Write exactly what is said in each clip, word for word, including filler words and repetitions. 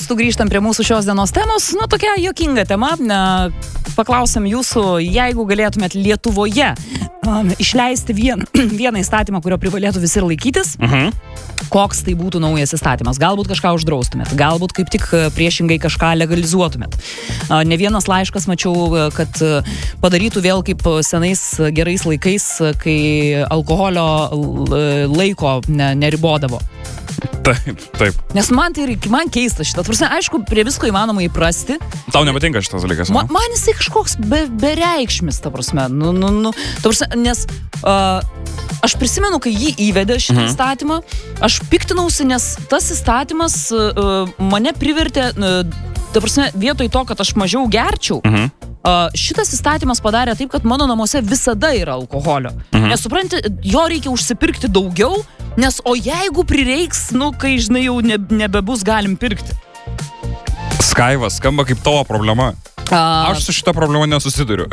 mastu grįžtam prie mūsų šios dienos temos. Nu, tokia juokinga tema. Paklausim jūsų, jeigu galėtumėt Lietuvoje um, išleisti vien, vieną įstatymą, kurio privalėtų visi ir laikytis, uh-huh. koks tai būtų naujas įstatymas? Galbūt kažką uždraustumėt, galbūt kaip tik priešingai kažką legalizuotumėt. Uh, ne vienas laiškas mačiau, kad padarytų vėl kaip senais gerais laikais, kai alkoholio laiko ne, neribodavo. Taip, taip. Nes man tai man keista šitą. Prasme, aišku, prie visko įmanoma įprasti. Tau nepatinka šitas dalykas? Ma, man jisai kažkoks be, bereikšmis, ta prasme. Nu, nu, nu, ta prasme, nes uh, aš prisimenu, kai jį įvedė šitą uh-huh. įstatymą, aš piktinausi, nes tas įstatymas uh, mane privertė, uh, ta prasme, vietoj to, kad aš mažiau gerčiau, uh-huh. uh, šitas įstatymas padarė taip, kad mano namuose visada yra alkoholio. Uh-huh. Nes supranti, jo reikia užsipirkti daugiau, nes o jeigu prireiks, nu, kai, žinai, jau ne, nebebus, galim pirkti. Skaivas, skamba kaip tavo problema. A... Aš su šitą problemą nesusiduriu.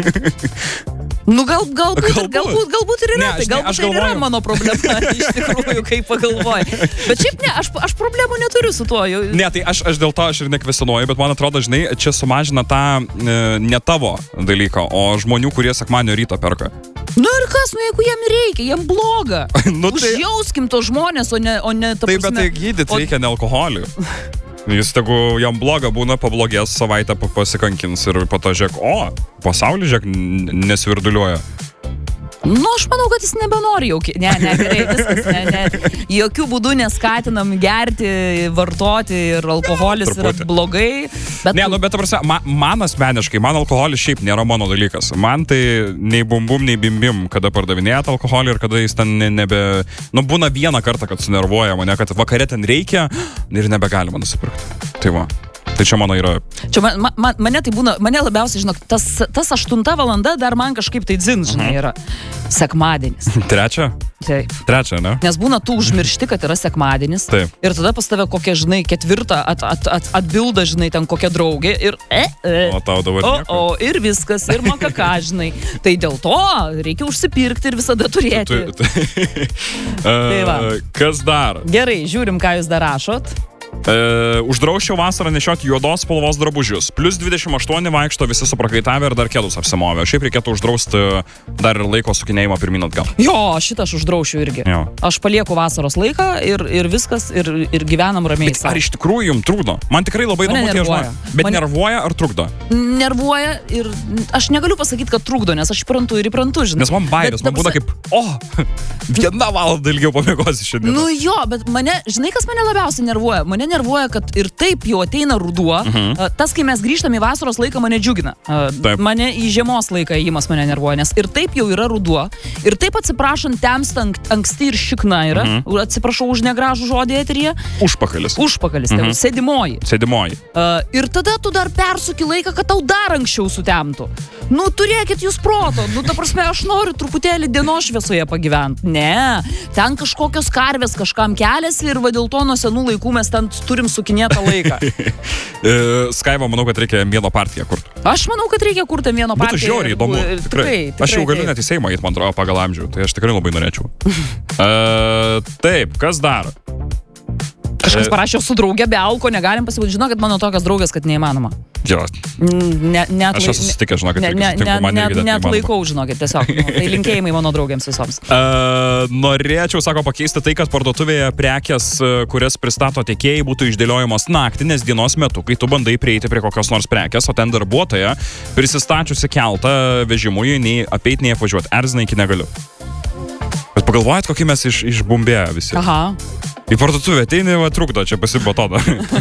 Nu, gal, galbūt, galbūt. galbūt, galbūt ir yra, ne, tai galbūt ne, tai ir yra mano problema, iš tikrųjų, kaip pagalvoju. Bet šiaip ne, aš, aš problemų neturiu su tuo. Jau... Ne, tai aš, aš dėl to aš ir nekvesionuoju, bet man atrodo, žinai, čia sumažina tą e, ne tavo dalyką, o žmonių, kurie sekmadienio rytą perka. Nu ir kas, nu jeigu jam reikia, jam bloga. nu, tai... Užjauskim to žmonės, o ne, o ne ta prasme. Taip, bet tai gydyt o... reikia ne alkoholį. Jis tegu jam bloga būna, pablogės, savaitę pasikankins ir po to žiūrėk, o, pasaulį žiūrėk nesvirduliuoja. Nu, aš manau, kad jis nebenori jau. Ne, ne, gerai, viskas, ne, ne. Jokių būdų neskatinam gerti, vartoti ir alkoholis yra blogai. Bet... Ne, nu, bet, prasme, man, man asmeniškai, man alkoholis šiaip nėra mano dalykas. Man tai nei bum-bum, nei bim-bim, kada pardavinėjat alkoholį ir kada jis ten nebe... Nu, būna vieną kartą, kad sunervuoja mane, kad vakare ten reikia ir nebegalima nusipirkti. Tai va. Tai čia mano yra... Čia man, man, mane tai būna, mane labiausiai, žinok, tas, tas aštunta valanda dar man kažkaip tai dzin, žinai, yra sekmadienis. Trečia? Taip. Trečia, ne? Nes būna tu užmiršti, kad yra sekmadienis. Taip. Ir tada pas tave kokia, žinai, ketvirta at, at, at, atbilda, žinai, ten kokia draugė ir... E, e, o tau dabar o, nieko. O, ir viskas, ir makaka, žinai. Tai dėl to reikia užsipirkti ir visada turėti. Tu, tu, tu. tai va. Kas dar? Gerai, žiūrim, ką jūs dar rašot. E, uždrausčiau vasarą nešioti juodos spalvos drabužius. Plius dvidešimt aštuoni vaikšto visi suprakaitavę ir dar kėdus apsimovė. Šiaip reikėtų uždrausti dar ir laiko sukinėjimą pirmin atgal. Jo, šitą aš uždraušiu irgi. Jo. Aš palieku vasaros laiką ir, ir viskas, ir, ir gyvenam ramiai. Bet ar iš tikrųjų jums trukdo? Man tikrai labai įdomu tie žmonės. Bet Mane... nervuoja ar trukdo? Nervuoja ir aš negaliu pasakyti, kad trukdo, nes aš įprantu ir įprantu, žinai. Nes man bairis, man būna kaip, o, viena valanda ilgiau pamiegosi šiandien. Nu jo, bet mane, žinai, kas mane labiausiai nervuoja? Mane nervuoja, kad ir taip jau ateina ruduo. Uh-huh. Tas, kai mes grįžtam į vasaros laiką, mane džiugina. Taip. Mane į žiemos laiką įimas mane nervuoja, nes ir taip jau yra ruduo. Ir taip atsiprašant, temsta anksti ir šikna yra. Uh-huh. Atsiprašau už negražų žodį eteryje. Užpakalis. Užpakalis, uh-huh. tai sėdimoji. Sėdimoji. Uh, ir tada tu dar persuki laiką, kad tau dar anksčiau sutemtų. Nu, turėkit jūs proto. Nu, ta prasme, aš noriu truputėlį dienos šviesoje pagyventi. Ne, ten kažkokios karvės kažkam keliasi ir va dėl to nuo senų laikų mes ten turim sukinėtą laiką. Skaiva, manau, kad reikia vieno partiją kurti. Aš manau, kad reikia kurti vieno partiją. Būtų žiauriai įdomu. Tikrai. Tikrai, tikrai. Aš jau galiu net į Seimą eit, man atrodo, pagal amžių. Tai aš tikrai labai norėčiau. uh, taip, kas dar? Kažkas parašė su drauge be alko, negalim pasibūti. Žinau, kad mano tokios draugės, kad neįmanoma. Jo. Ne, net, aš esu susitikęs, žinokit. Ne, ne, ne, net, net laikau, žinokit, tiesiog. Nu, tai linkėjimai mano draugėms visoms. Uh, norėčiau, sako, pakeisti tai, kad parduotuvėje prekės, kurias pristato tiekėjai, būtų išdėliojamos naktį, nes dienos metu, kai tu bandai prieiti prie kokios nors prekės, o ten darbuotoja prisistačiusi keltą vežimui, nei apeit, nei apvažiuoti. Erzina iki negaliu. Bet pagalvojat, kokį mes iš, išbumbėję visi. Aha. Į parduotuvę ateini, va, trukdo, čia pasibatoda.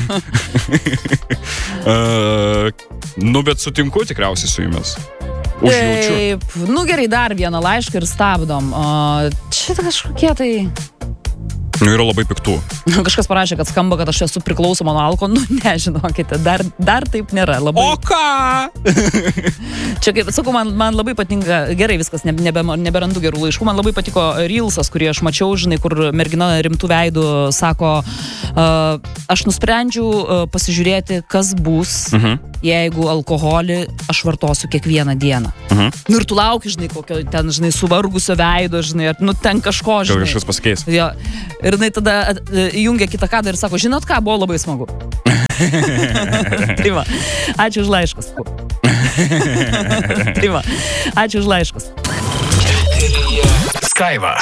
uh, nu, bet sutinku tikriausiai su jumis. Užjaučiu. Taip, nu gerai, dar vieną laišką ir stabdom. Uh, čia kažkokie tai... Nu, yra labai piktų. Kažkas parašė, kad skamba, kad aš esu priklausoma nuo alko. Nu, nežinokite, dar, dar taip nėra. Labai... O ką? Čia, kaip sakau, man, man labai patinka, gerai viskas, nebe, neberandu gerų laiškų, man labai patiko Reelsas, kurį aš mačiau, žinai, kur mergina rimtų veidų sako, uh, aš nusprendžiau uh, pasižiūrėti, kas bus, uh-huh. jeigu alkoholį aš vartosiu kiekvieną dieną. Uh-huh. Nu ir tu lauki, žinai, kokio ten, žinai, suvargusio veido, žinai, nu ten kažko, žinai. Gal kažkas pasikeis. Jo. Ir jinai tada įjungia kitą kadrą ir sako, žinot ką, buvo labai smagu. Tai va, ačiū už laiškus. Tai va, ačiū už laiškus. Skaiva.